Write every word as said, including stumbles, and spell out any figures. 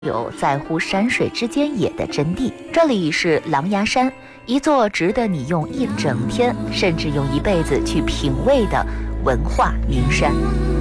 有在乎山水之间也的真谛。这里是狼牙山，一座值得你用一整天甚至用一辈子去品味的文化名山。